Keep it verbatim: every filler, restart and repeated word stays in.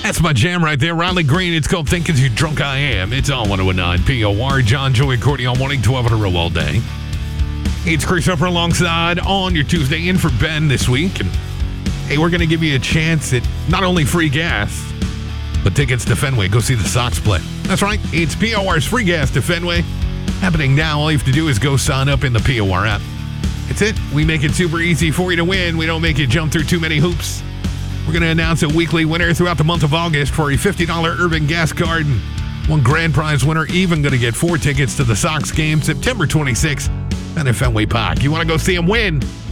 That's my jam right there. Riley Green, it's called Think As You Drunk I Am. It's on one oh nine P O R. John, Joey, Courtney on morning, twelve in a row all day. It's Chris Upper alongside on your Tuesday in for Ben this week. And hey, we're going to give you a chance at not only free gas, but tickets to Fenway. Go see the Sox play. That's right. It's P O R's free gas to Fenway. Happening now. All you have to do is go sign up in the P O R app. It's it. We make it super easy for you to win. We don't make you jump through too many hoops. We're going to announce a weekly winner throughout the month of August for a fifty dollars Urban Gas Card. And one grand prize winner even going to get four tickets to the Sox game September twenty-sixth at Fenway Park. You want to go see them win?